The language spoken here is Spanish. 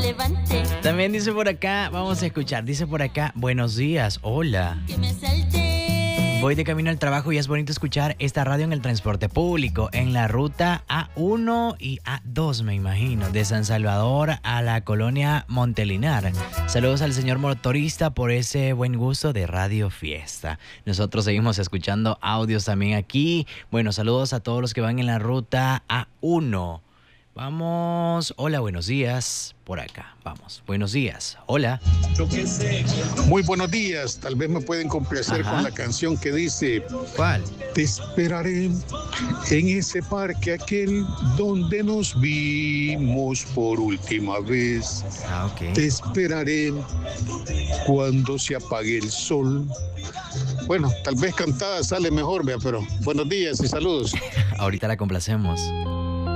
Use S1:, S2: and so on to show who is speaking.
S1: También dice por acá, vamos a escuchar, dice por acá, buenos días, hola. Voy de camino al trabajo y es bonito escuchar esta radio en el transporte público, en la ruta A1 y A2, me imagino, de San Salvador a la colonia Montelinar. Saludos al señor motorista por ese buen gusto de Radio Fiesta. Nosotros seguimos escuchando audios también aquí. Bueno, saludos a todos los que van en la ruta A1. Vamos, hola, buenos días, por acá, vamos, buenos días, hola.
S2: Muy buenos días, tal vez me pueden complacer con la canción que dice:
S1: ¿cuál?
S2: Te esperaré en ese parque aquel donde nos vimos por última vez.
S1: Ok.
S2: Te esperaré cuando se apague el sol. Bueno, tal vez cantada sale mejor, vea, pero buenos días y saludos.
S1: Ahorita la complacemos.